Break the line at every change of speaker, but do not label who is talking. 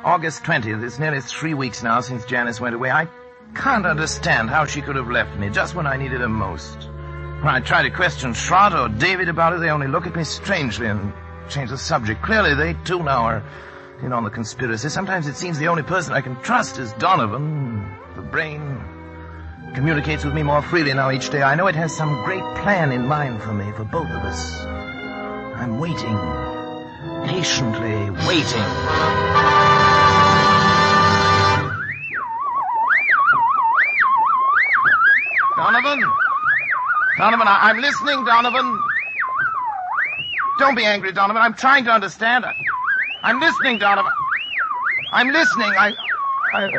August 20th. It's nearly 3 weeks now since Janice went away. I can't understand how she could have left me just when I needed her most. When I try to question Schrott or David about it, they only look at me strangely and change the subject. Clearly, they too now are in on the conspiracy. Sometimes it seems the only person I can trust is Donovan. The brain communicates with me more freely now each day. I know it has some great plan in mind for me, for both of us. I'm waiting, patiently waiting. Donovan, I'm listening, Donovan. Don't be angry, Donovan. I'm trying to understand. I'm listening, Donovan. I'm listening.